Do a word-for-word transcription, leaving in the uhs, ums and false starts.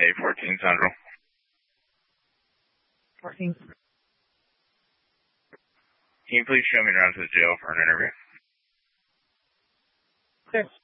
eight fourteen Central. fourteen. Can you please show me around to the jail for an interview? Sure.